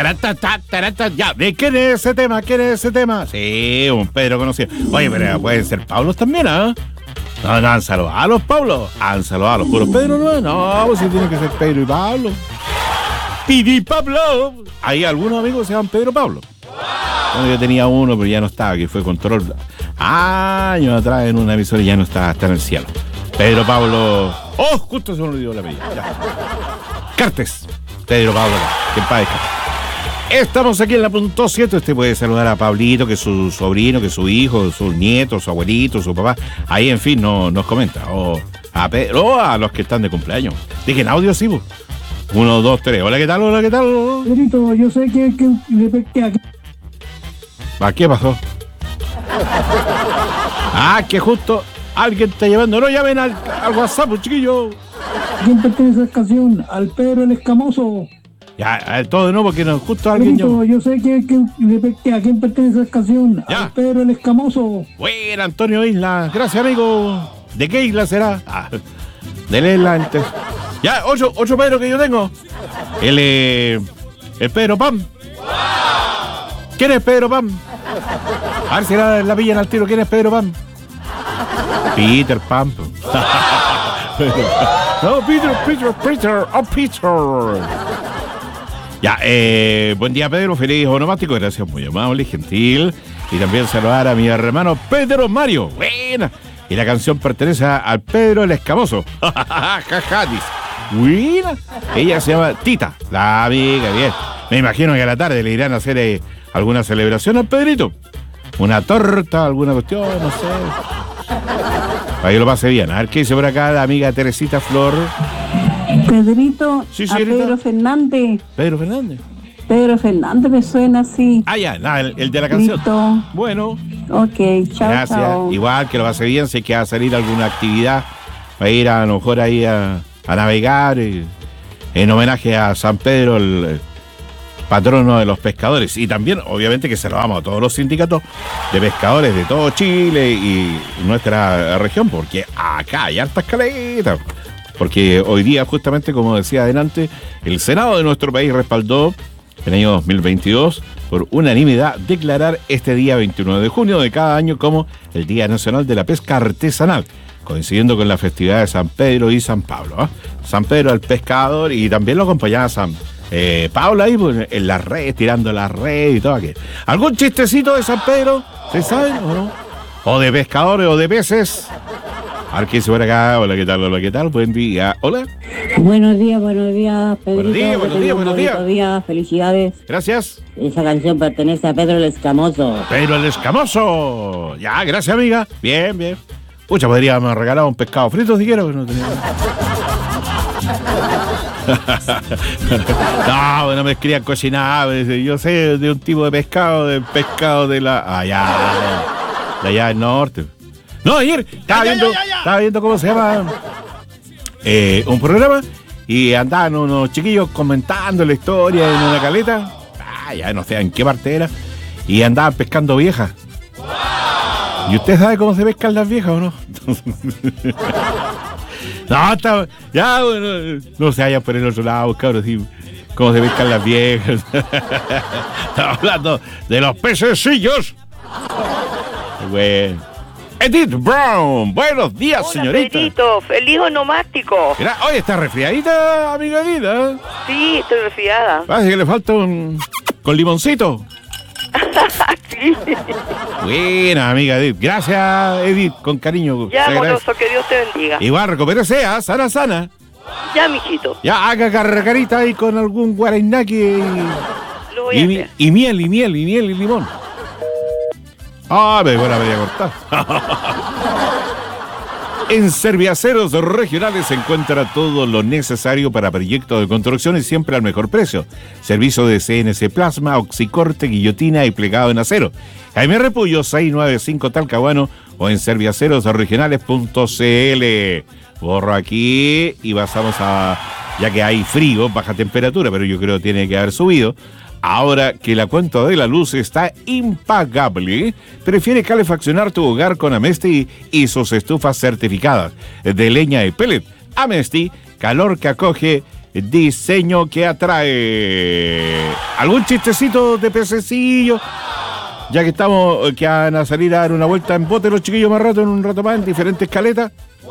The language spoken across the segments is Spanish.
taratata, taratata. Ya, ¿de quién es ese tema? ¿Quién es ese tema? Sí, un Pedro conocido. Oye, pero pueden ser Pablos también, ¿ah? No, han saludado a los Pablos. Han saludado a los puros Pedro, ¿no? No, pues sí tiene que ser Pedro y Pablo. Pidi Pablo. Hay algunos amigos que se llaman Pedro Pablo. Bueno, yo tenía uno, pero ya no estaba, que fue Control. Años atrás en una emisora y ya no está en el cielo. Pedro Pablo. ¡Oh! Justo se me olvidó la apellido. Cartes. Pedro Pablo. Que padezca. Estamos aquí en la punto 7. Usted puede saludar a Pablito, que es su sobrino, que es su hijo, sus nietos, su abuelito, su papá. Ahí, en fin, nos comenta. O a Pedro, o a los que están de cumpleaños. Dejen audio, sí, pues. 1, 2, 3. Hola, ¿qué tal? Hola, ¿qué tal? Pedrito, yo sé que ¿Qué pasó? Que justo alguien está llevando. No llamen al WhatsApp, chiquillo. ¿A quién pertenece esa canción? Al Pedro el Escamoso. Ya, todo de nuevo, porque no, justo alguien Pedrito, yo sé que ¿a quién pertenece esa canción? Ya. Al Pedro el Escamoso. Buena, Antonio Isla. Gracias, amigo. ¿De qué isla será? De Isla. Entonces. Ya, otro Pedro que yo tengo. El Pedro Pam. ¿Quién es Pedro Pam? A ver si la pillan al tiro. ¿Quién es Pedro Pam? Peter Pan. No, Peter. Ya, buen día, Pedro. Feliz onomástico. Gracias, muy amable, gentil. Y también saludar a mi hermano Pedro Mario. Buena. Y la canción pertenece al Pedro el Escamoso. Buena. Ella se llama Tita, la amiga, bien. Me imagino que a la tarde le irán a hacer alguna celebración al Pedrito. Una torta, alguna cuestión, no sé. Para que lo pase bien. A ver qué dice por acá la amiga Teresita Flor. Pedrito, Sí, a Pedro Fernández. ¿Pedro Fernández? Pedro Fernández me suena así. Ya, el de la canción. Listo. Bueno. Ok, chao, Gracias. chao. Igual que lo pase bien, sé que va a salir alguna actividad. Va a ir a lo mejor ahí a navegar en homenaje a San Pedro, el patrono de los pescadores. Y también, obviamente, que se lo damos a todos los sindicatos de pescadores de todo Chile y nuestra región, porque acá hay hartas caletas. Porque hoy día, justamente, como decía adelante, el Senado de nuestro país respaldó en el año 2022, por unanimidad, declarar este día 29 de junio de cada año como el Día Nacional de la Pesca Artesanal, coincidiendo con la festividad de San Pedro y San Pablo. San Pedro el pescador, y también lo acompañaba San Pablo ahí pues, en la red, tirando la red y todo aquello. ¿Algún chistecito de San Pedro? ¿Se saben o no? ¿O de pescadores o de peces? A ver qué dice por acá. Hola, ¿qué tal? Hola, ¿qué tal? Buen día. Hola. Buenos días, Pedrito. Buenos días. Felicidades. Gracias. Esa canción pertenece a Pedro el Escamoso. Pedro el Escamoso. Ya, gracias, amiga. Bien, bien. Pucha, podríamos haber regalado un pescado frito si quiero, pero no tenía. No, no me querían cocinar. Yo sé de un tipo de pescado, del pescado de la. De allá del norte. No, ayer estaba viendo cómo se llama un programa y andaban unos chiquillos comentando la historia en una caleta. Ya no sé en qué parte era. Y andaban pescando viejas. ¿Y usted sabe cómo se pescan las viejas o no? No, ya, bueno, no se vayan por el otro lado, cabros, sí, cómo se pescan las viejas. Estaba hablando de los pececillos. Bueno. Edith Brown, buenos días, hola, señorita. Pedrito, feliz onomástico. Oye, ¿está resfriadita, amiga Edith? ¿Eh? Sí, estoy resfriada. Parece que le falta con limoncito. Sí. Buena, amiga Edith. Gracias, Edith, con cariño. Ya, amoroso, que Dios te bendiga. Igual, recupérese, sana. Ya, mijito. Ya, haga carrecarita ahí con algún guarainaki Lo voy a hacer. y miel y limón. Me voy a cortar. En Serviaceros Regionales se encuentra todo lo necesario para proyectos de construcción y siempre al mejor precio. Servicio de CNC Plasma, oxicorte, guillotina y plegado en acero. Jaime Repullo, 695 Talcahuano o en serviacerosregionales.cl. Borro aquí y pasamos a... Ya que hay frío, baja temperatura, pero yo creo que tiene que haber subido. Ahora que la cuenta de la luz está impagable, prefiere calefaccionar tu hogar con Amesti y sus estufas certificadas de leña y pellet. Amesti, calor que acoge diseño que atrae. ¿Algún chistecito de pececillo? Ya que estamos, que van a salir a dar una vuelta en bote los chiquillos en un rato más, en diferentes caletas.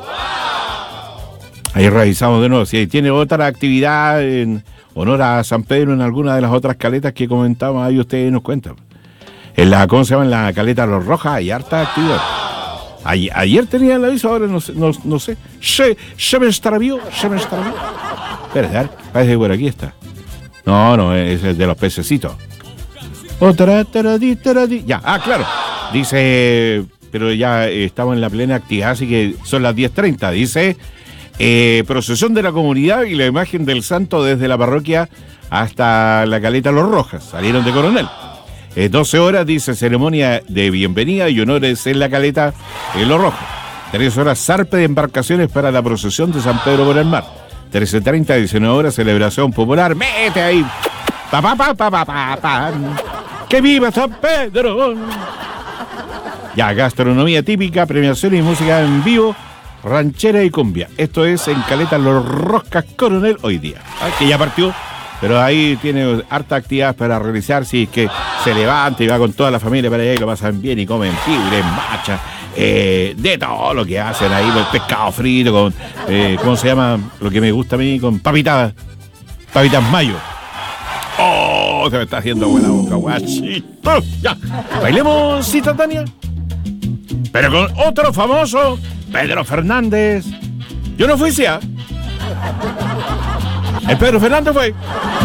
Ahí revisamos de nuevo si tiene otra actividad en honor a San Pedro en alguna de las otras caletas que comentamos, ahí ustedes nos cuentan. En la, ¿cómo se llama? En la caleta Los Rojas hay harta actividad. Ayer tenía el aviso, ahora no sé. Se me extravió. Espérate, a ver, parece que por aquí está. No, es el de los pececitos. Ya, claro. Dice, pero ya estamos en la plena actividad, así que son las 10:30. Dice, procesión de la comunidad y la imagen del santo desde la parroquia hasta la caleta Los Rojas. Salieron de Coronel. 12 horas, dice, ceremonia de bienvenida y honores en la caleta en Los Rojos. 3 horas, zarpe de embarcaciones para la procesión de San Pedro por el mar. 13:30, 19 horas, celebración popular. ¡Mete ahí! ¡Que viva San Pedro! Ya, gastronomía típica, premiación y música en vivo, ranchera y cumbia. Esto es en caleta Los Roscas Coronel hoy día. Que ya partió. Pero ahí tiene harta actividad para realizar, si es que se levanta y va con toda la familia para allá y lo pasan bien y comen tigre, macha, de todo lo que hacen ahí, el pescado frito con, ¿cómo se llama? Lo que me gusta a mí, con papitas mayo. ¡Oh! Se me está haciendo buena boca, guachito. Ya, bailemos, cita Tania. Pero con otro famoso, Pedro Fernández. Yo no fui, ¿sí? El Pedro Fernández fue.